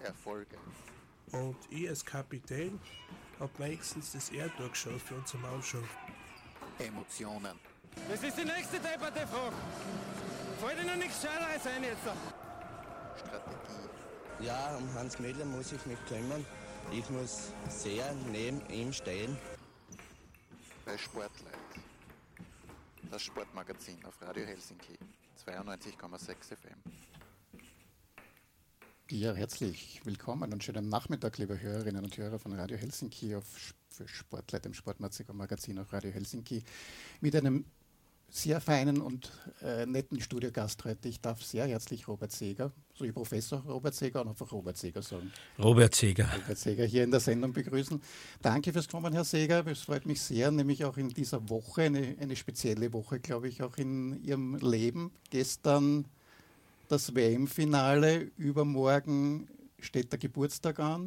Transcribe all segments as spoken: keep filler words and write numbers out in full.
Erfolge. Und ich als Kapitän habe meistens das Erdtor geschaut für unsere Mannschaft. Emotionen. Das ist die nächste depperte Frage. Fällt dir noch nichts Scheißeres ein jetzt? Strategie. Ja, um Hans Mädler muss ich mich kümmern. Ich muss sehr neben ihm stehen. Bei Sportlight. Das Sportmagazin auf Radio Helsinki. zweiundneunzig Komma sechs F M. Ja, herzlich willkommen und schönen Nachmittag, liebe Hörerinnen und Hörer von Radio Helsinki auf für Sportlight, dem Sportmagazin auf Radio Helsinki, mit einem sehr feinen und äh, netten Studiogast heute. Ich darf sehr herzlich Robert Seeger, so wie Professor Robert Seeger und einfach Robert Seeger sagen. Robert Seeger. Robert Seeger hier in der Sendung begrüßen. Danke fürs Kommen, Herr Seeger. Es freut mich sehr, nämlich auch in dieser Woche, eine, eine spezielle Woche, glaube ich, auch in Ihrem Leben. Gestern das W M-Finale, übermorgen steht der Geburtstag an,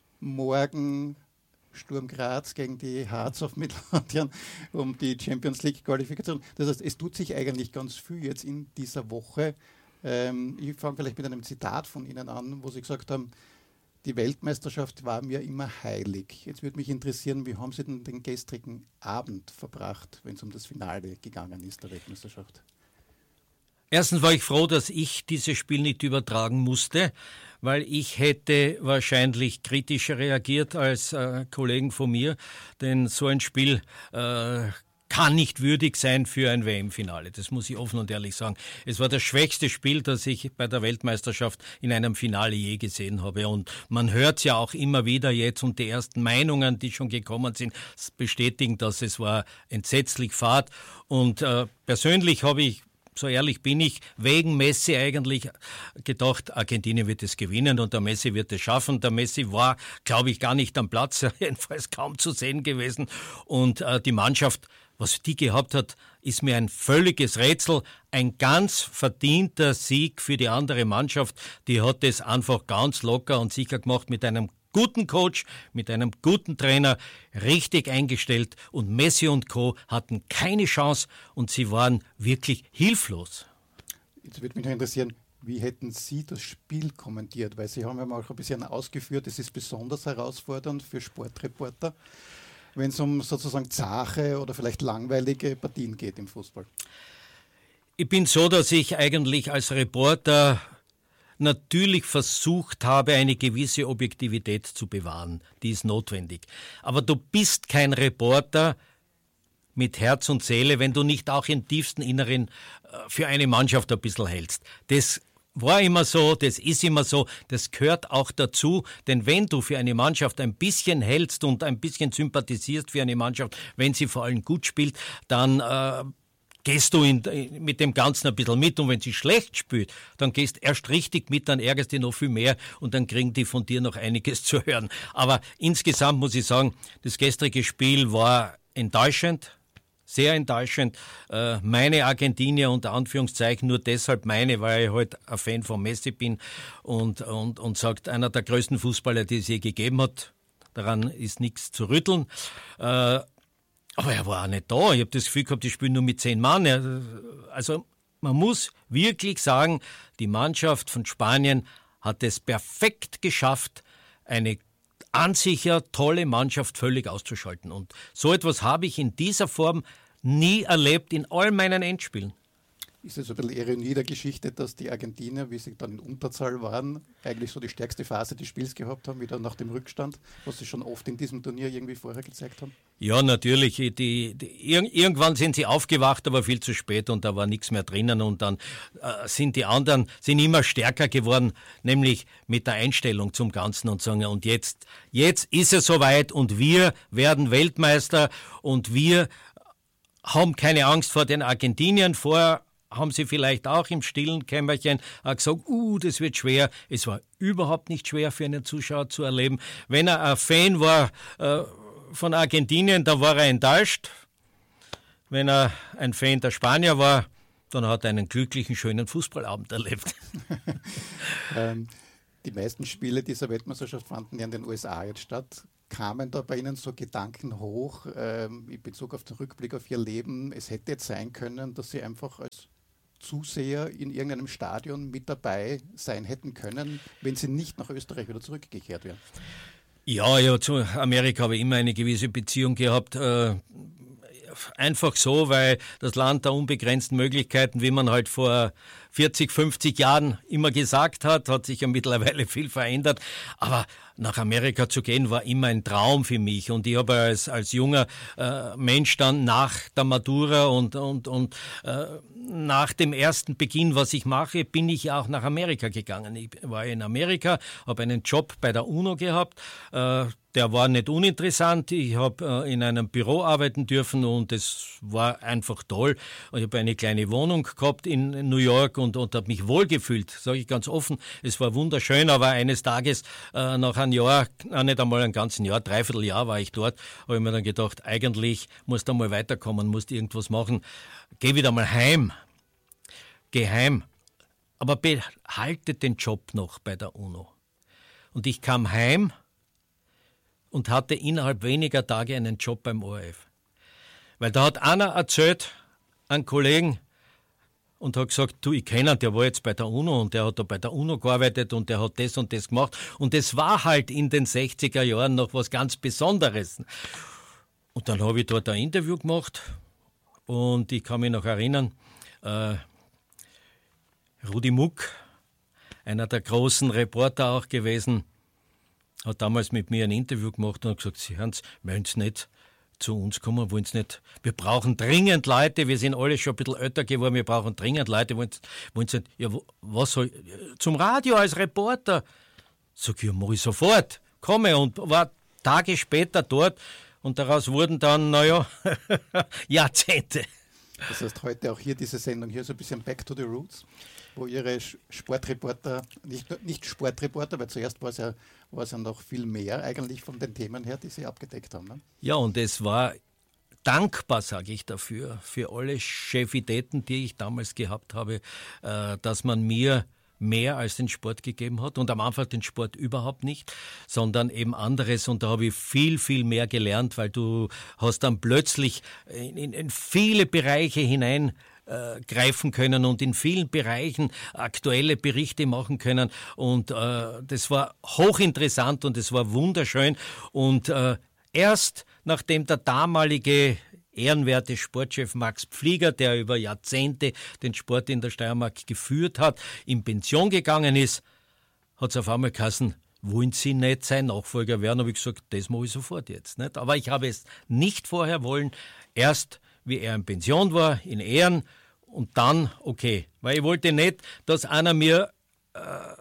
morgen Sturm Graz gegen die Hearts of Midlothian um die Champions League-Qualifikation. Das heißt, es tut sich eigentlich ganz viel jetzt in dieser Woche. Ähm, ich fange vielleicht mit einem Zitat von Ihnen an, wo Sie gesagt haben, die Weltmeisterschaft war mir immer heilig. Jetzt würde mich interessieren, wie haben Sie denn den gestrigen Abend verbracht, wenn es um das Finale gegangen ist, der Weltmeisterschaft? Erstens war ich froh, dass ich dieses Spiel nicht übertragen musste, weil ich hätte wahrscheinlich kritischer reagiert als äh, Kollegen von mir, denn so ein Spiel äh, kann nicht würdig sein für ein W M-Finale. Das muss ich offen und ehrlich sagen. Es war das schwächste Spiel, das ich bei der Weltmeisterschaft in einem Finale je gesehen habe. Und man hört es ja auch immer wieder jetzt und die ersten Meinungen, die schon gekommen sind, bestätigen, dass es war entsetzlich fad. Und äh, persönlich habe ich, so ehrlich bin ich, wegen Messi eigentlich gedacht, Argentinien wird es gewinnen und der Messi wird es schaffen. Der Messi war, glaube ich, gar nicht am Platz, jedenfalls kaum zu sehen gewesen. Und äh, die Mannschaft, was die gehabt hat, ist mir ein völliges Rätsel. Ein ganz verdienter Sieg für die andere Mannschaft. Die hat es einfach ganz locker und sicher gemacht mit einem guten Coach, mit einem guten Trainer, richtig eingestellt und Messi und Co. hatten keine Chance und sie waren wirklich hilflos. Jetzt würde mich noch interessieren, wie hätten Sie das Spiel kommentiert? Weil Sie haben ja mal auch ein bisschen ausgeführt, es ist besonders herausfordernd für Sportreporter, wenn es um sozusagen zache oder vielleicht langweilige Partien geht im Fußball. Ich bin so, dass ich eigentlich als Reporter natürlich versucht habe, eine gewisse Objektivität zu bewahren. Die ist notwendig. Aber du bist kein Reporter mit Herz und Seele, wenn du nicht auch im tiefsten Inneren für eine Mannschaft ein bisschen hältst. Das war immer so, das ist immer so, das gehört auch dazu, denn wenn du für eine Mannschaft ein bisschen hältst und ein bisschen sympathisierst für eine Mannschaft, wenn sie vor allem gut spielt, dann äh, gehst du in, mit dem Ganzen ein bisschen mit und wenn sie schlecht spielt, dann gehst erst richtig mit, dann ärgerst du noch viel mehr und dann kriegen die von dir noch einiges zu hören. Aber insgesamt muss ich sagen, das gestrige Spiel war enttäuschend, sehr enttäuschend. Meine Argentinier unter Anführungszeichen, nur deshalb meine, weil ich halt ein Fan von Messi bin und, und, und sagt, einer der größten Fußballer, die es je gegeben hat, daran ist nichts zu rütteln. Aber er war auch nicht da. Ich habe das Gefühl gehabt, die spielen nur mit zehn Mann. Also man muss wirklich sagen, die Mannschaft von Spanien hat es perfekt geschafft, eine an sich ja tolle Mannschaft völlig auszuschalten. Und so etwas habe ich in dieser Form nie erlebt in all meinen Endspielen. Ist es ein bisschen Ironie der Geschichte, dass die Argentinier, wie sie dann in Unterzahl waren, eigentlich so die stärkste Phase des Spiels gehabt haben, wieder nach dem Rückstand, was sie schon oft in diesem Turnier irgendwie vorher gezeigt haben? Ja, natürlich. Die, die, irgendwann sind sie aufgewacht, aber viel zu spät und da war nichts mehr drinnen und dann äh, sind die anderen sind immer stärker geworden, nämlich mit der Einstellung zum Ganzen und sagen, und jetzt, jetzt ist es soweit und wir werden Weltmeister und wir haben keine Angst vor den Argentiniern. Vorher haben sie vielleicht auch im stillen Kämmerchen gesagt, uh, das wird schwer. Es war überhaupt nicht schwer für einen Zuschauer zu erleben. Wenn er ein Fan war äh, von Argentinien, dann war er enttäuscht. Wenn er ein Fan der Spanier war, dann hat er einen glücklichen, schönen Fußballabend erlebt. ähm, die meisten Spiele dieser Weltmeisterschaft fanden ja in den U S A jetzt statt. Kamen da bei Ihnen so Gedanken hoch, ähm, in Bezug auf den Rückblick auf Ihr Leben, es hätte jetzt sein können, dass Sie einfach als Zuseher in irgendeinem Stadion mit dabei sein hätten können, wenn sie nicht nach Österreich wieder zurückgekehrt wären? Ja, ja, zu Amerika habe ich immer eine gewisse Beziehung gehabt. Äh, einfach so, weil das Land der unbegrenzten Möglichkeiten, wie man halt vor vierzig, fünfzig Jahren immer gesagt hat, hat sich ja mittlerweile viel verändert. Aber nach Amerika zu gehen war immer ein Traum für mich. Und ich habe als, als junger äh, Mensch dann nach der Matura und, und, und äh, nach dem ersten Beginn, was ich mache, bin ich ja auch nach Amerika gegangen. Ich war in Amerika, habe einen Job bei der UNO gehabt. Äh, der war nicht uninteressant. Ich habe äh, in einem Büro arbeiten dürfen und es war einfach toll. Ich habe eine kleine Wohnung gehabt in New York und, und habe mich wohlgefühlt, sage ich ganz offen. Es war wunderschön, aber eines Tages äh, nach einem Jahr, äh, nicht einmal ein ganzes Jahr, dreiviertel Jahr war ich dort, habe ich mir dann gedacht, eigentlich musst du mal weiterkommen, musst irgendwas machen. Geh wieder mal heim. Geh heim. Aber behalte den Job noch bei der UNO. Und ich kam heim und hatte innerhalb weniger Tage einen Job beim O R F. Weil da hat einer erzählt, einen Kollegen, und hat gesagt, du, ich kenne ihn, der war jetzt bei der UNO und der hat da bei der UNO gearbeitet und der hat das und das gemacht. Und das war halt in den sechziger Jahren noch was ganz Besonderes. Und dann habe ich dort ein Interview gemacht und ich kann mich noch erinnern, äh, Rudi Muck, einer der großen Reporter auch gewesen, hat damals mit mir ein Interview gemacht und hat gesagt, Sie hören, wollen Sie nicht zu uns kommen, wollen Sie nicht, wir brauchen dringend Leute, wir sind alle schon ein bisschen älter geworden, wir brauchen dringend Leute, wollen Sie, wollen Sie nicht, ja, was soll, zum Radio als Reporter? Sag ich, ja, mach ich sofort, komme, und war Tage später dort und daraus wurden dann, naja, Jahrzehnte. Das heißt, heute auch hier diese Sendung, hier so ein bisschen Back to the Roots, wo Ihre Sportreporter, nicht, nicht Sportreporter, weil zuerst war es, ja, war es ja noch viel mehr eigentlich von den Themen her, die Sie abgedeckt haben. Ne? Ja, und es war dankbar, sage ich dafür, für alle Chefitäten, die ich damals gehabt habe, äh, dass man mir mehr als den Sport gegeben hat und am Anfang den Sport überhaupt nicht, sondern eben anderes, und da habe ich viel, viel mehr gelernt, weil du hast dann plötzlich in, in, in viele Bereiche hinein äh, greifen können und in vielen Bereichen aktuelle Berichte machen können, und äh, das war hochinteressant und es war wunderschön, und äh, erst nachdem der damalige ehrenwerte Sportchef Max Pflieger, der über Jahrzehnte den Sport in der Steiermark geführt hat, in Pension gegangen ist, hat es auf einmal geheißen, wollen Sie nicht sein Nachfolger werden? Habe ich gesagt, das mache ich sofort jetzt. Nicht? Aber ich habe es nicht vorher wollen, erst wie er in Pension war, in Ehren, und dann, okay. Weil ich wollte nicht, dass einer mir äh,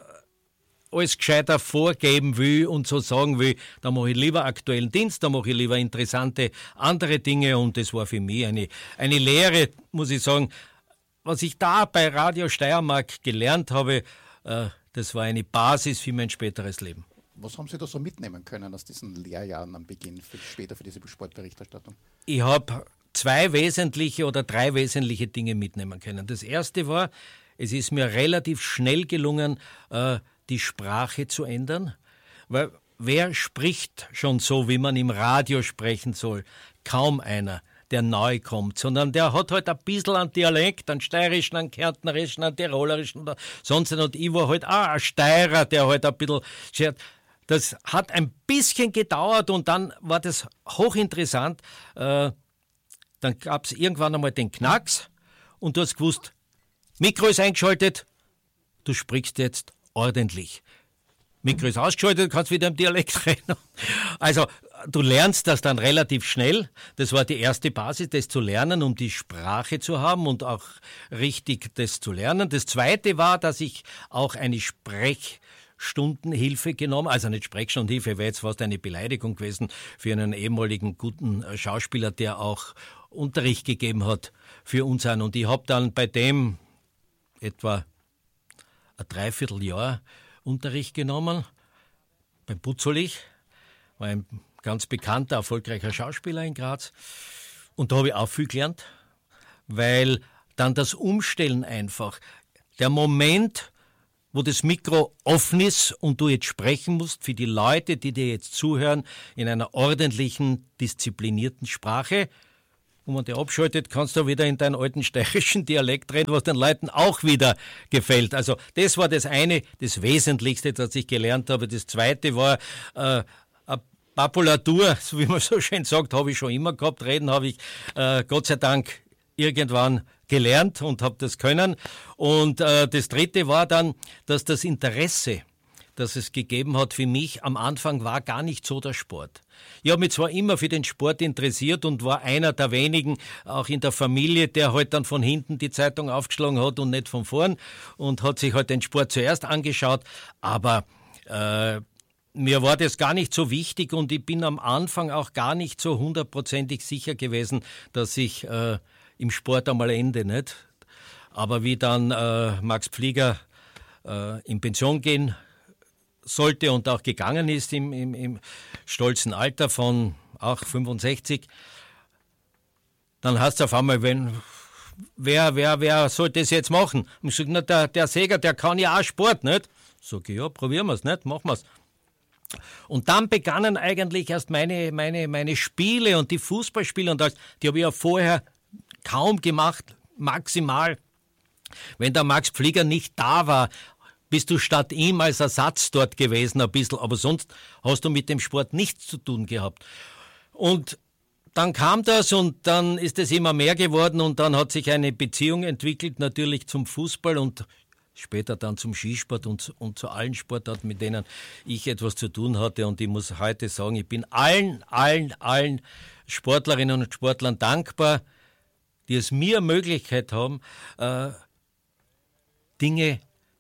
alles gescheiter vorgeben will und so sagen will, da mache ich lieber aktuellen Dienst, da mache ich lieber interessante andere Dinge, und das war für mich eine, eine Lehre, muss ich sagen. Was ich da bei Radio Steiermark gelernt habe, äh, das war eine Basis für mein späteres Leben. Was haben Sie da so mitnehmen können aus diesen Lehrjahren am Beginn, für, später für diese Sportberichterstattung? Ich habe zwei wesentliche oder drei wesentliche Dinge mitnehmen können. Das erste war, es ist mir relativ schnell gelungen, äh, die Sprache zu ändern, weil wer spricht schon so, wie man im Radio sprechen soll? Kaum einer, der neu kommt, sondern der hat halt ein bisschen einen Dialekt, einen steirischen, einen kärntnerischen, einen tirolerischen oder sonst, und ich war halt auch ein Steirer, der halt ein bisschen schert. Das hat ein bisschen gedauert und dann war das hochinteressant. Äh, dann gab es irgendwann einmal den Knacks und du hast gewusst, Mikro ist eingeschaltet, du sprichst jetzt ordentlich. Mikro ist ausgeschaltet, du kannst wieder im Dialekt reden. Also du lernst das dann relativ schnell. Das war die erste Basis, das zu lernen, um die Sprache zu haben und auch richtig das zu lernen. Das zweite war, dass ich auch eine Sprechstundenhilfe genommen, also nicht Sprechstundenhilfe, wäre jetzt fast eine Beleidigung gewesen für einen ehemaligen guten Schauspieler, der auch Unterricht gegeben hat für uns an. Und ich habe dann bei dem etwa ein Dreivierteljahr Unterricht genommen, beim Butzolich, war ein ganz bekannter, erfolgreicher Schauspieler in Graz. Und da habe ich auch viel gelernt, weil dann das Umstellen einfach, der Moment, wo das Mikro offen ist und du jetzt sprechen musst, für die Leute, die dir jetzt zuhören, in einer ordentlichen, disziplinierten Sprache, Und wenn der abschaltet, kannst du wieder in deinen alten steirischen Dialekt reden, was den Leuten auch wieder gefällt. Also das war das eine, das Wesentlichste, das ich gelernt habe. Das zweite war äh, eine Papulatur, so wie man so schön sagt, habe ich schon immer gehabt. Reden habe ich äh, Gott sei Dank irgendwann gelernt und habe das können. Und äh, das dritte war dann, dass das Interesse, das es gegeben hat für mich, am Anfang war gar nicht so der Sport. Ich habe mich zwar immer für den Sport interessiert und war einer der wenigen, auch in der Familie, der halt dann von hinten die Zeitung aufgeschlagen hat und nicht von vorn und hat sich halt den Sport zuerst angeschaut, aber äh, mir war das gar nicht so wichtig und ich bin am Anfang auch gar nicht so hundertprozentig sicher gewesen, dass ich äh, im Sport einmal ende, nicht? Aber wie dann äh, Max Pflieger äh, in Pension gehen sollte und auch gegangen ist im, im, im stolzen Alter von auch fünfundsechzig, dann heißt es auf einmal, wenn, wer, wer, wer soll das jetzt machen? Und ich sage, na, der, der Seger, der kann ja auch Sport, nicht? Sag ich, ja, probieren wir es, nicht? Machen wir es. Und dann begannen eigentlich erst meine, meine, meine Spiele und die Fußballspiele und alles, die habe ich ja vorher kaum gemacht, maximal. Wenn der Max Pflieger nicht da war, bist du statt ihm als Ersatz dort gewesen ein bisschen, aber sonst hast du mit dem Sport nichts zu tun gehabt. Und dann kam das und dann ist es immer mehr geworden und dann hat sich eine Beziehung entwickelt, natürlich zum Fußball und später dann zum Skisport und, und zu allen Sportarten, mit denen ich etwas zu tun hatte. Und ich muss heute sagen, ich bin allen, allen, allen Sportlerinnen und Sportlern dankbar, die es mir Möglichkeit haben, äh, Dinge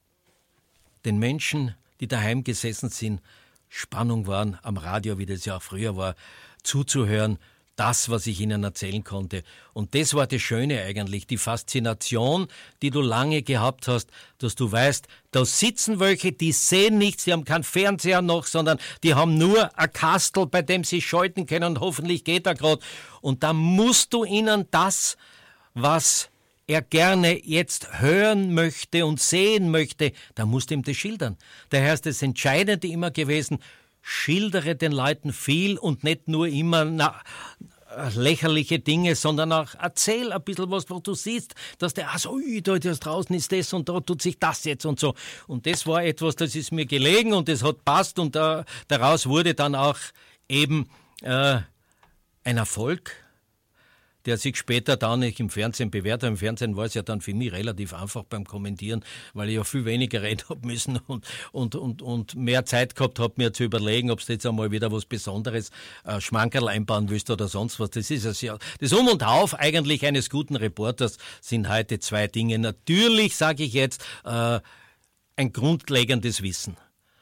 den Menschen, die daheim gesessen sind, Spannung waren, am Radio, wie das ja auch früher war, zuzuhören, das, was ich ihnen erzählen konnte. Und das war das Schöne eigentlich, die Faszination, die du lange gehabt hast, dass du weißt, da sitzen welche, die sehen nichts, die haben keinen Fernseher noch, sondern die haben nur ein Kastel, bei dem sie schalten können und hoffentlich geht er gerade. Und da musst du ihnen das, was er gerne jetzt hören möchte und sehen möchte, da musst du ihm das schildern. Daher ist das Entscheidende immer gewesen, schildere den Leuten viel und nicht nur immer na, lächerliche Dinge, sondern auch erzähl ein bisschen was, wo du siehst, dass der, also, ui, da das draußen ist das und da tut sich das jetzt und so. Und das war etwas, das ist mir gelegen und das hat passt und da, daraus wurde dann auch eben äh, ein Erfolg, der sich später dann nicht im Fernsehen bewährt hat. Im Fernsehen war es ja dann für mich relativ einfach beim Kommentieren, weil ich ja viel weniger reden habe müssen und, und, und, und mehr Zeit gehabt habe, mir zu überlegen, ob du jetzt einmal wieder was Besonderes, äh, Schmankerl einbauen willst oder sonst was. Das ist es ja. Das Um und Auf eigentlich eines guten Reporters sind heute zwei Dinge. Natürlich, sage ich jetzt, äh, ein grundlegendes Wissen.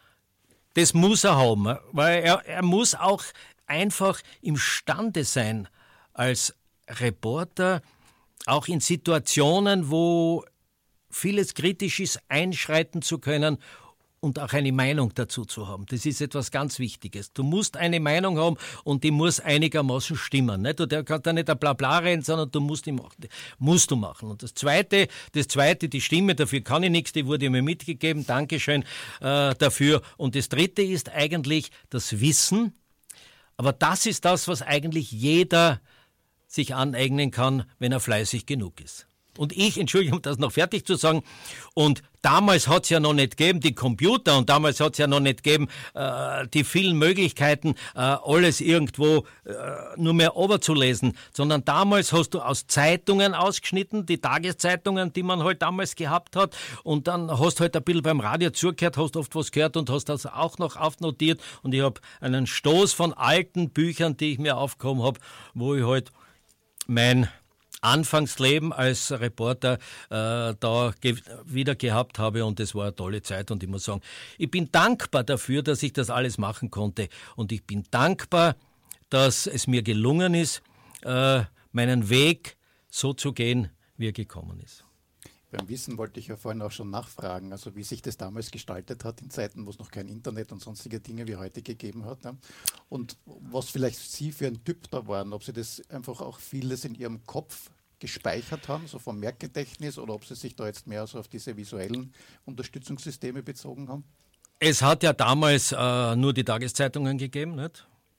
Das muss er haben, weil er, er muss auch einfach imstande sein, als Reporter, auch in Situationen, wo vieles kritisch ist, einschreiten zu können und auch eine Meinung dazu zu haben. Das ist etwas ganz Wichtiges. Du musst eine Meinung haben und die muss einigermaßen stimmen. Nicht? Und der kann da nicht ein Blabla reden, sondern du musst die machen. Musst du machen. Und das Zweite, das Zweite, die Stimme, dafür kann ich nichts, die wurde mir mitgegeben. Dankeschön äh, dafür. Und das Dritte ist eigentlich das Wissen. Aber das ist das, was eigentlich jeder sich aneignen kann, wenn er fleißig genug ist. Und ich, Entschuldigung, um das noch fertig zu sagen, und damals hat es ja noch nicht gegeben, die Computer, und damals hat es ja noch nicht gegeben, äh, die vielen Möglichkeiten, äh, alles irgendwo äh, nur mehr runterzulesen, sondern damals hast du aus Zeitungen ausgeschnitten, die Tageszeitungen, die man halt damals gehabt hat, und dann hast du halt ein bisschen beim Radio zugehört, hast oft was gehört und hast das auch noch aufnotiert, und ich habe einen Stoß von alten Büchern, die ich mir aufgehoben habe, wo ich halt mein Anfangsleben als Reporter äh, da ge- wieder gehabt habe, und das war eine tolle Zeit, und ich muss sagen, ich bin dankbar dafür, dass ich das alles machen konnte, und ich bin dankbar, dass es mir gelungen ist, äh, meinen Weg so zu gehen, wie er gekommen ist. Beim Wissen wollte ich ja vorhin auch schon nachfragen, also wie sich das damals gestaltet hat in Zeiten, wo es noch kein Internet und sonstige Dinge wie heute gegeben hat. Ja. Und was vielleicht Sie für ein Typ da waren, ob Sie das einfach auch vieles in Ihrem Kopf gespeichert haben, so vom Merkgedächtnis, oder ob Sie sich da jetzt mehr so auf diese visuellen Unterstützungssysteme bezogen haben? Es hat ja damals äh, nur die Tageszeitungen gegeben, nicht?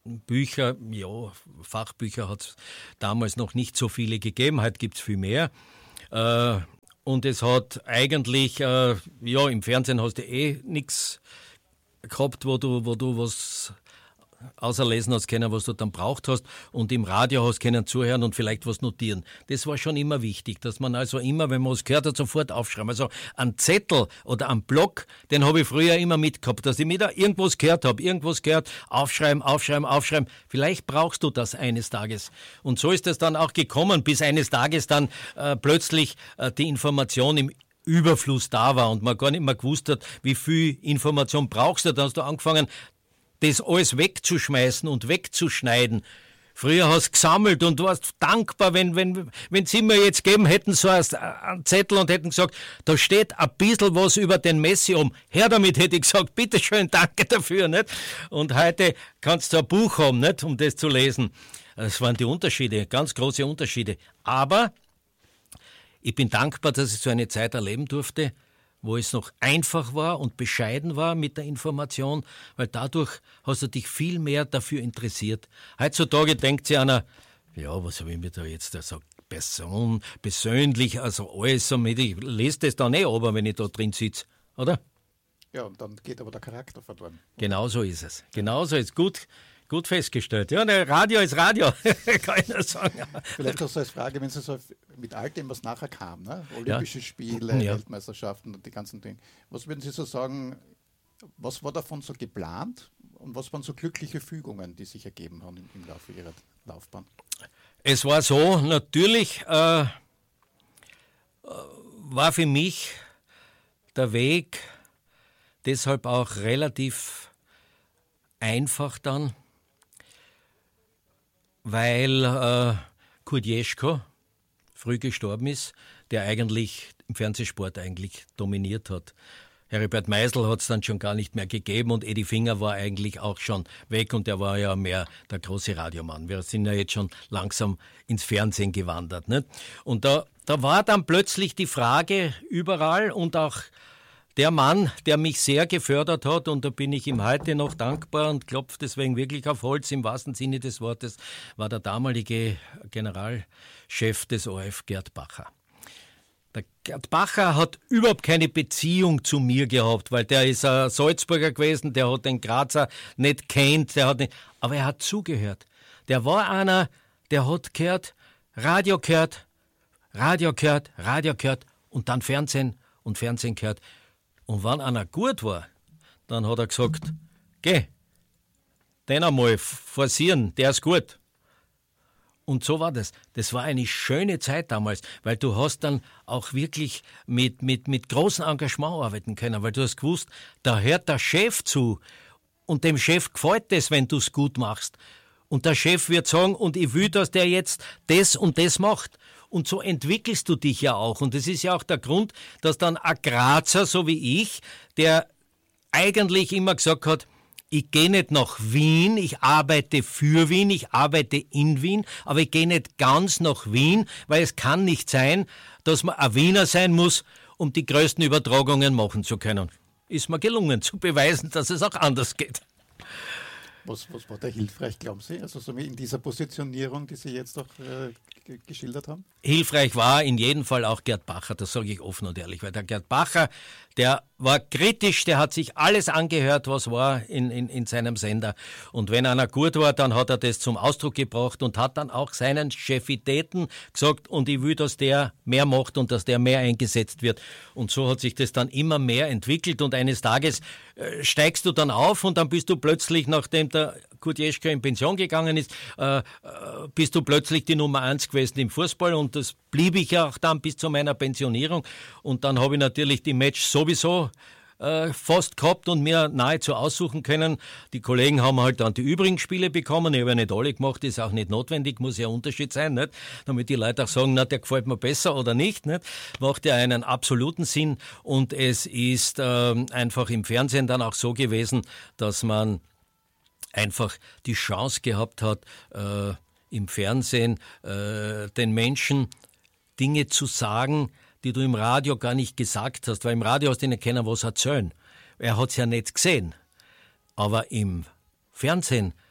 Bücher, ja, Fachbücher hat es damals noch nicht so viele gegeben, heute gibt es viel mehr. Äh, und es hat eigentlich, äh, ja, im Fernsehen hast du eh nichts gehabt, wo du, wo du was außerlesen hast können, was du dann braucht hast, und im Radio hast können zuhören und vielleicht was notieren. Das war schon immer wichtig, dass man also immer, wenn man was gehört hat, sofort aufschreiben. Also einen Zettel oder einen Block, den habe ich früher immer mitgehabt, dass ich mir da irgendwas gehört habe, irgendwas gehört, aufschreiben, aufschreiben, aufschreiben. Vielleicht brauchst du das eines Tages. Und so ist es dann auch gekommen, bis eines Tages dann äh, plötzlich äh, die Information im Überfluss da war und man gar nicht mehr gewusst hat, wie viel Information brauchst du. Dann hast du angefangen, das alles wegzuschmeißen und wegzuschneiden. Früher hast du gesammelt und du warst dankbar, wenn, wenn, wenn sie mir jetzt geben hätten, so einen Zettel und hätten gesagt, da steht ein bisschen was über den Messi um. Her damit, hätte ich gesagt, bitteschön, danke dafür, nicht? Und heute kannst du ein Buch haben, nicht? Um das zu lesen. Das waren die Unterschiede, ganz große Unterschiede. Aber ich bin dankbar, dass ich so eine Zeit erleben durfte, wo es noch einfach war und bescheiden war mit der Information, weil dadurch hast du dich viel mehr dafür interessiert. Heutzutage denkt sich einer, ja, was habe ich mir da jetzt da so Person, persönlich, also alles, ich lese das dann eh aber, wenn ich da drin sitze, oder? Ja, und dann geht aber der Charakter verloren. Genau so ist es. Genau so ist es. Gut, gut festgestellt. Ja, ne, Radio ist Radio, kann ich nur sagen. Vielleicht auch so als Frage, wenn Sie so mit all dem, was nachher kam, ne? Olympische ja. Spiele, ja. Weltmeisterschaften und die ganzen Dinge. Was würden Sie so sagen, was war davon so geplant und was waren so glückliche Fügungen, die sich ergeben haben im, im Laufe Ihrer Laufbahn? Es war so, natürlich äh, war für mich der Weg deshalb auch relativ einfach dann, weil äh, Kurt Jeschko früh gestorben ist, der eigentlich im Fernsehsport eigentlich dominiert hat. Heribert Meisel hat es dann schon gar nicht mehr gegeben und Edi Finger war eigentlich auch schon weg und der war ja mehr der große Radiomann. Wir sind ja jetzt schon langsam ins Fernsehen gewandert. Nicht? Und da, da war dann plötzlich die Frage überall und auch der Mann, der mich sehr gefördert hat, und da bin ich ihm heute noch dankbar und klopfe deswegen wirklich auf Holz im wahrsten Sinne des Wortes, war der damalige Generalchef des O R F, Gerd Bacher. Der Gerd Bacher hat überhaupt keine Beziehung zu mir gehabt, weil der ist ein Salzburger gewesen, der hat den Grazer nicht kennt, der hat nicht, aber er hat zugehört. Der war einer, der hat gehört, Radio gehört, Radio gehört, Radio gehört und dann Fernsehen und Fernsehen gehört. Und wenn einer gut war, dann hat er gesagt, geh, den einmal forcieren, der ist gut. Und so war das. Das war eine schöne Zeit damals, weil du hast dann auch wirklich mit, mit, mit großem Engagement arbeiten können, weil du hast gewusst, da hört der Chef zu und dem Chef gefällt es, wenn du es gut machst. Und der Chef wird sagen, und ich will, dass der jetzt das und das macht. Und so entwickelst du dich ja auch. Und das ist ja auch der Grund, dass dann ein Grazer, so wie ich, der eigentlich immer gesagt hat, ich gehe nicht nach Wien, ich arbeite für Wien, ich arbeite in Wien, aber ich gehe nicht ganz nach Wien, weil es kann nicht sein, dass man ein Wiener sein muss, um die größten Übertragungen machen zu können. Ist mir gelungen, zu beweisen, dass es auch anders geht. Was, was war da hilfreich, glauben Sie? Also so in dieser Positionierung, die Sie jetzt auch äh, g- geschildert haben? Hilfreich war in jedem Fall auch Gerd Bacher, das sage ich offen und ehrlich, weil der Gerd Bacher, der war kritisch, der hat sich alles angehört, was war in, in, in seinem Sender. Und wenn einer gut war, dann hat er das zum Ausdruck gebracht und hat dann auch seinen Chefitäten gesagt, und ich will, dass der mehr macht und dass der mehr eingesetzt wird. Und so hat sich das dann immer mehr entwickelt und eines Tages äh, steigst du dann auf und dann bist du plötzlich, nachdem der Kurt Jeschko in Pension gegangen ist, äh, äh, bist du plötzlich die Nummer eins gewesen im Fußball und das blieb ich ja auch dann bis zu meiner Pensionierung. Und dann habe ich natürlich die Match sowieso äh, fast gehabt und mir nahezu aussuchen können. Die Kollegen haben halt dann die übrigen Spiele bekommen. Ich habe ja nicht alle gemacht, ist auch nicht notwendig, muss ja ein Unterschied sein, nicht? Damit die Leute auch sagen, na, der gefällt mir besser oder nicht, nicht? Macht ja einen absoluten Sinn. Und es ist äh, einfach im Fernsehen dann auch so gewesen, dass man einfach die Chance gehabt hat, äh, im Fernsehen äh, den Menschen Dinge zu sagen, die du im Radio gar nicht gesagt hast, weil im Radio hast du nicht kennen, was erzählen. Er hat es ja nicht gesehen. Aber im Fernsehen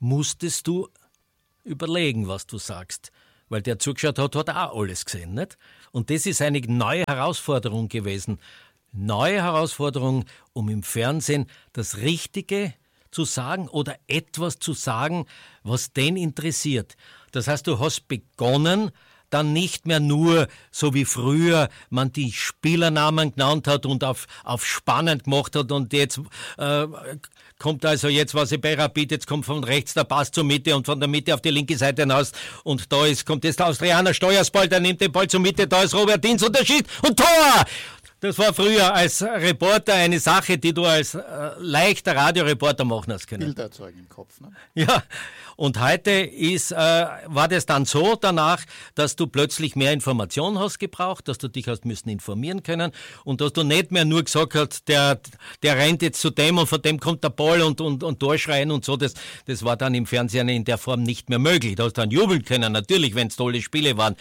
musstest du überlegen, was du sagst. Weil der zugeschaut hat, hat auch alles gesehen. Nicht? Und das ist eine neue Herausforderung gewesen. Neue Herausforderung, um im Fernsehen das Richtige zu sagen oder etwas zu sagen, was den interessiert. Das heißt, du hast begonnen, dann nicht mehr nur, so wie früher man die Spielernamen genannt hat und auf, auf spannend gemacht hat und jetzt äh, kommt also jetzt was ich bei Rapid, jetzt kommt von rechts der Pass zur Mitte und von der Mitte auf die linke Seite hinaus und da ist, kommt jetzt der Austrianer Steuersball, der nimmt den Ball zur Mitte, da ist Robert Dienz und der schießt und Tor! Das war früher als Reporter eine Sache, die du als äh, leichter Radioreporter machen hast können. Bilder erzeugen im Kopf, ne? Ja, und heute ist, äh, war das dann so danach, dass du plötzlich mehr Information hast gebraucht, dass du dich hast müssen informieren können und dass du nicht mehr nur gesagt hast, der, der rennt jetzt zu dem und von dem kommt der Ball und, und, und durchschreien und so. Das, das war dann im Fernsehen in der Form nicht mehr möglich. Du hast dann jubeln können, natürlich, wenn es tolle Spiele waren.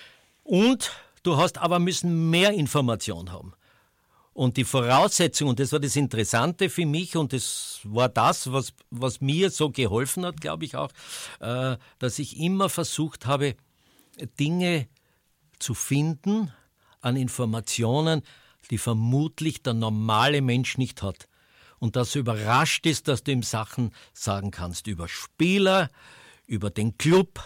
Und du hast aber müssen mehr Information haben. Und die Voraussetzung, und das war das Interessante für mich, und das war das, was, was mir so geholfen hat, glaube ich auch, äh, dass ich immer versucht habe, Dinge zu finden an Informationen, die vermutlich der normale Mensch nicht hat. Und dass du überrascht ist, dass du ihm Sachen sagen kannst über Spieler, über den Club,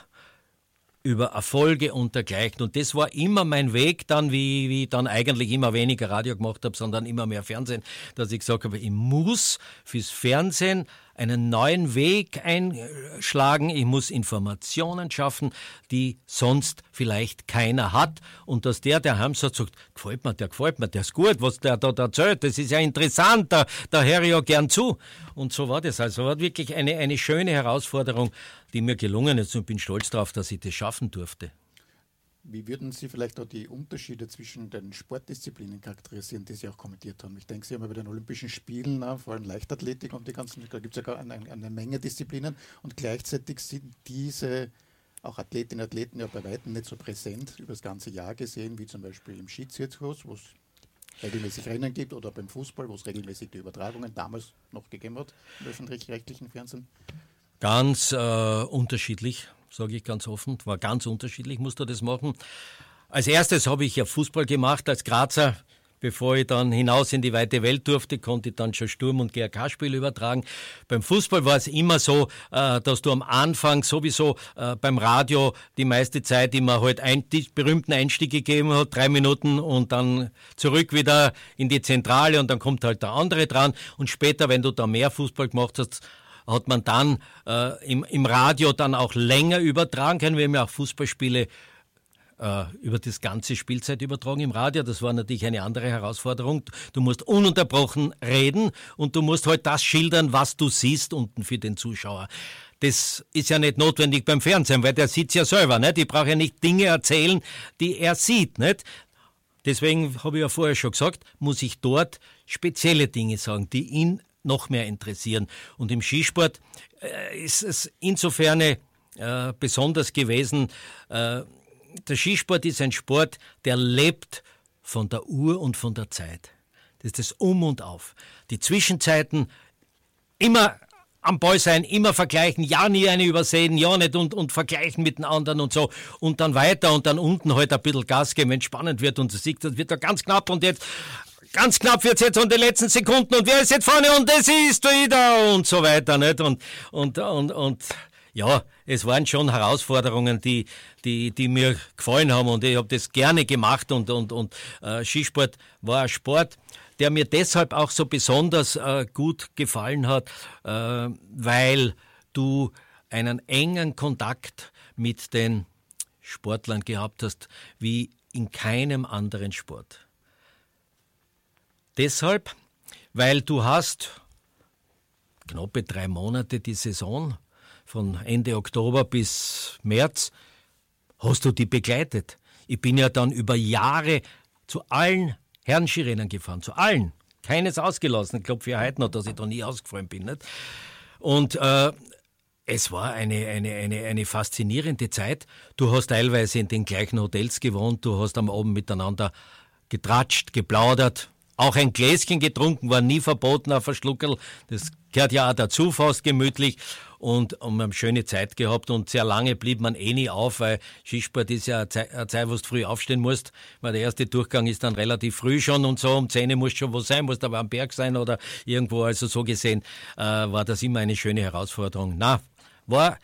über Erfolge und dergleichen. Und das war immer mein Weg dann, wie, wie ich dann eigentlich immer weniger Radio gemacht habe, sondern immer mehr Fernsehen, dass ich gesagt habe, ich muss fürs Fernsehen einen neuen Weg einschlagen, ich muss Informationen schaffen, die sonst vielleicht keiner hat. Und dass der, der heimsitzt, sagt, gefällt mir, der gefällt mir, der ist gut, was der da erzählt, das ist ja interessant, da, da höre ich ja gern zu. Und so war das. Also war wirklich eine, eine schöne Herausforderung, die mir gelungen ist und bin stolz darauf, dass ich das schaffen durfte. Wie würden Sie vielleicht auch die Unterschiede zwischen den Sportdisziplinen charakterisieren, die Sie auch kommentiert haben? Ich denke, Sie haben ja bei den Olympischen Spielen, vor allem Leichtathletik und die ganzen, da gibt es ja gar eine, eine Menge Disziplinen und gleichzeitig sind diese auch Athletinnen und Athleten ja bei weitem nicht so präsent über das ganze Jahr gesehen, wie zum Beispiel im Skizirkus, wo es regelmäßig Rennen gibt, oder beim Fußball, wo es regelmäßig die Übertragungen damals noch gegeben hat im öffentlich-rechtlichen Fernsehen. Ganz äh, unterschiedlich, sage ich ganz offen. War ganz unterschiedlich, musste das machen. Als erstes habe ich ja Fußball gemacht als Grazer. Bevor ich dann hinaus in die weite Welt durfte, konnte ich dann schon Sturm- und G R K-Spiele übertragen. Beim Fußball war es immer so, äh, dass du am Anfang sowieso äh, beim Radio die meiste Zeit immer halt ein, die berühmten Einstiege gegeben hat, drei Minuten und dann zurück wieder in die Zentrale und dann kommt halt der andere dran. Und später, wenn du da mehr Fußball gemacht hast, hat man dann äh, im, im Radio dann auch länger übertragen können. Wir haben ja auch Fußballspiele äh, über das ganze Spielzeit übertragen im Radio. Das war natürlich eine andere Herausforderung. Du musst ununterbrochen reden und du musst halt das schildern, was du siehst unten für den Zuschauer. Das ist ja nicht notwendig beim Fernsehen, weil der sieht es ja selber. Nicht? Ich brauche ja nicht Dinge erzählen, die er sieht. Nicht? Deswegen habe ich ja vorher schon gesagt, muss ich dort spezielle Dinge sagen, die ihn noch mehr interessieren. Und im Skisport äh, ist es insofern äh, besonders gewesen. Äh, der Skisport ist ein Sport, der lebt von der Uhr und von der Zeit. Das ist das Um und Auf. Die Zwischenzeiten immer am Ball sein, immer vergleichen, ja nie eine übersehen, ja nicht und, und vergleichen mit den anderen und so. Und dann weiter und dann unten halt ein bisschen Gas geben, wenn es spannend wird und du siehst, das wird da ganz knapp und jetzt ganz knapp wird es jetzt an den letzten Sekunden und wer ist jetzt vorne und das ist wieder und so weiter. Nicht? Und, und, und, und ja, es waren schon Herausforderungen, die, die, die mir gefallen haben und ich habe das gerne gemacht und, und, und äh, Skisport war ein Sport, der mir deshalb auch so besonders äh, gut gefallen hat, äh, weil du einen engen Kontakt mit den Sportlern gehabt hast, wie in keinem anderen Sport. Deshalb, weil du hast knappe drei Monate die Saison, von Ende Oktober bis März, hast du die begleitet. Ich bin ja dann über Jahre zu allen Herren-Skirennen gefahren, zu allen. Keines ausgelassen. Ich glaube für heute noch, dass ich da nie ausgefallen bin. Nicht? Und äh, es war eine, eine, eine, eine faszinierende Zeit. Du hast teilweise in den gleichen Hotels gewohnt, du hast am Abend miteinander getratscht, geplaudert, auch ein Gläschen getrunken, war nie verboten auf ein Schluckerl. Das gehört ja auch dazu, fast gemütlich. Und, und wir haben schöne Zeit gehabt und sehr lange blieb man eh nie auf, weil Skisport ist ja eine Zeit, eine Zeit, wo du früh aufstehen musst, weil der erste Durchgang ist dann relativ früh schon und so, um zehn Uhr musst du schon wo sein, musst aber am Berg sein oder irgendwo, also so gesehen äh, war das immer eine schöne Herausforderung. Na, war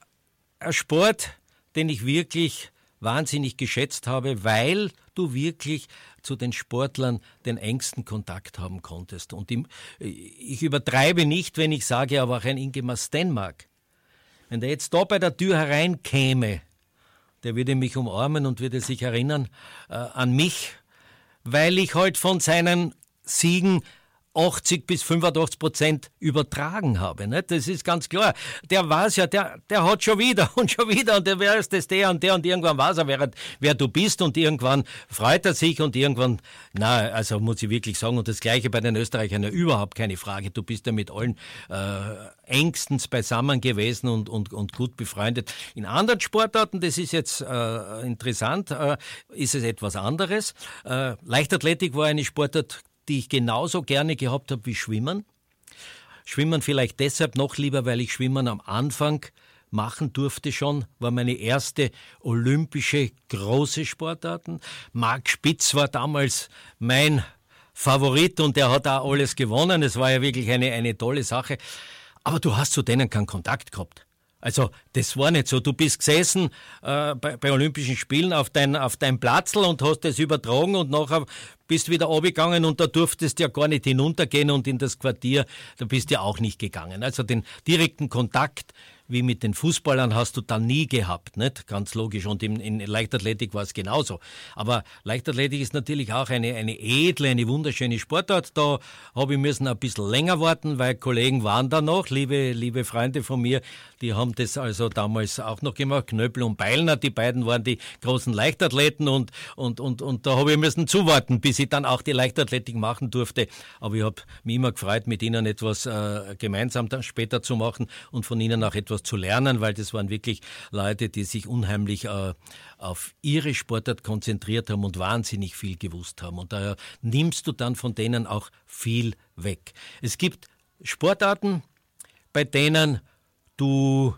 ein Sport, den ich wirklich wahnsinnig geschätzt habe, weil du wirklich zu den Sportlern den engsten Kontakt haben konntest. Und ich, ich übertreibe nicht, wenn ich sage, aber auch ein Ingemar Stenmark, wenn der jetzt da bei der Tür hereinkäme, der würde mich umarmen und würde sich erinnern äh, an mich, weil ich halt von seinen Siegen achtzig bis fünfundachtzig Prozent übertragen habe. Nicht? Das ist ganz klar. Der weiß ja, der, der hat schon wieder und schon wieder und der wer ist das, der und der und irgendwann weiß er, wer, wer du bist und irgendwann freut er sich und irgendwann, na, also muss ich wirklich sagen, und das Gleiche bei den Österreichern, ja, überhaupt keine Frage. Du bist ja mit allen äh, engstens beisammen gewesen und, und, und gut befreundet. In anderen Sportarten, das ist jetzt äh, interessant, äh, ist es etwas anderes. Äh, Leichtathletik war eine Sportart, die ich genauso gerne gehabt habe wie Schwimmen. Schwimmen vielleicht deshalb noch lieber, weil ich Schwimmen am Anfang machen durfte schon, war meine erste olympische große Sportarten. Marc Spitz war damals mein Favorit und der hat auch alles gewonnen. Es war ja wirklich eine, eine tolle Sache. Aber du hast zu denen keinen Kontakt gehabt. Also das war nicht so. Du bist gesessen äh, bei, bei Olympischen Spielen auf dein, auf dein Platzl und hast das übertragen und nachher bist wieder runtergegangen und da durftest du ja gar nicht hinuntergehen und in das Quartier, da bist du ja auch nicht gegangen. Also den direkten Kontakt wie mit den Fußballern hast du dann nie gehabt, nicht? Ganz logisch. Und in, in Leichtathletik war es genauso. Aber Leichtathletik ist natürlich auch eine, eine edle, eine wunderschöne Sportart. Da habe ich müssen ein bisschen länger warten, weil Kollegen waren da noch, liebe, liebe Freunde von mir, die haben das also damals auch noch gemacht. Knöppel und Beilner, die beiden waren die großen Leichtathleten und, und, und, und da habe ich müssen zuwarten, bis ich dann auch die Leichtathletik machen durfte. Aber ich habe mich immer gefreut, mit ihnen etwas äh, gemeinsam dann später zu machen und von ihnen auch etwas zu lernen, weil das waren wirklich Leute, die sich unheimlich äh, auf ihre Sportart konzentriert haben und wahnsinnig viel gewusst haben. Und daher nimmst du dann von denen auch viel weg. Es gibt Sportarten, bei denen du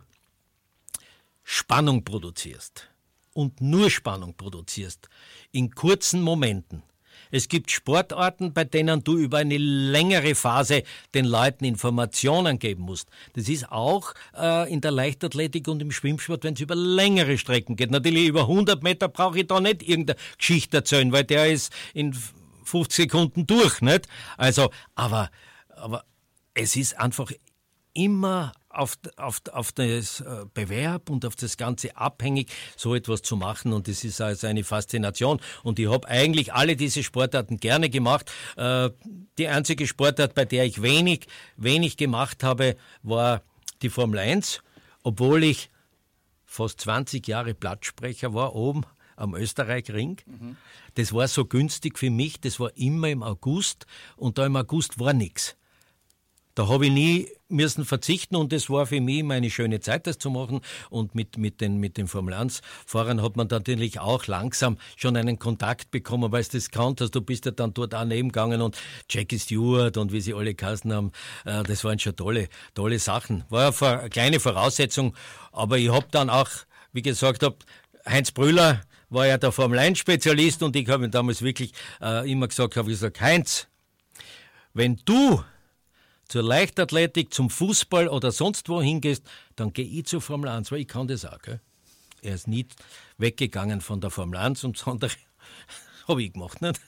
Spannung produzierst und nur Spannung produzierst in kurzen Momenten. Es gibt Sportarten, bei denen du über eine längere Phase den Leuten Informationen geben musst. Das ist auch äh, in der Leichtathletik und im Schwimmsport, wenn es über längere Strecken geht. Natürlich über hundert Meter brauche ich da nicht irgendeine Geschichte erzählen, weil der ist in fünfzig Sekunden durch, nicht? Also, aber, aber es ist einfach immer auf, auf, auf das Bewerb und auf das Ganze abhängig, so etwas zu machen. Und das ist also eine Faszination. Und ich habe eigentlich alle diese Sportarten gerne gemacht. Die einzige Sportart, bei der ich wenig, wenig gemacht habe, war die Formel eins, obwohl ich fast zwanzig Jahre Blattsprecher war, oben am Österreich-Ring. Mhm. Das war so günstig für mich, das war immer im August und da im August war nichts. Da habe ich nie müssen verzichten und es war für mich immer eine schöne Zeit, das zu machen. Und mit, mit den, mit den Formel eins Fahrern hat man natürlich auch langsam schon einen Kontakt bekommen, weil du das gekannt hast. Du bist ja dann dort auch nebengegangen und Jackie Stewart und wie sie alle geheißen haben, äh, das waren schon tolle, tolle Sachen. War ja eine kleine Voraussetzung, aber ich habe dann auch, wie gesagt habe, Heinz Brüller war ja der Formel eins Spezialist und ich habe ihm damals wirklich äh, immer gesagt, habe gesagt, Heinz, wenn du zur Leichtathletik, zum Fußball oder sonst wo hingehst, dann gehe ich zur Formel eins, weil ich kann das auch. Gell? Er ist nie weggegangen von der Formel eins und das andere habe ich gemacht. Nicht?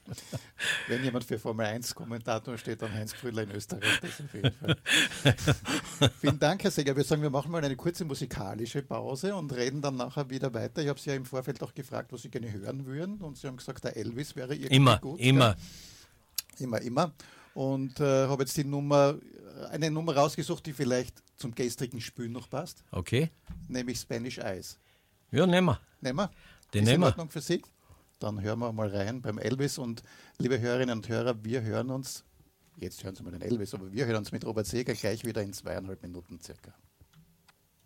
Wenn jemand für Formel eins Kommentator steht, dann Heinz Brüller in Österreich. Das auf jeden Fall. Vielen Dank, Herr Seeger. Wir sagen, wir machen mal eine kurze musikalische Pause und reden dann nachher wieder weiter. Ich habe Sie ja im Vorfeld auch gefragt, was Sie gerne hören würden und Sie haben gesagt, der Elvis wäre irgendwie immer, gut. Immer, immer. Immer, immer. Und äh, habe jetzt die Nummer, eine Nummer rausgesucht, die vielleicht zum gestrigen Spiel noch passt. Okay. Nämlich Spanish Eyes. Ja, nehmen wir. Nehmen wir? Den Ist nehmen wir. in Ordnung für Sie? Dann hören wir mal rein beim Elvis. Und liebe Hörerinnen und Hörer, wir hören uns, jetzt hören Sie mal den Elvis, aber wir hören uns mit Robert Seeger gleich wieder in zweieinhalb Minuten circa.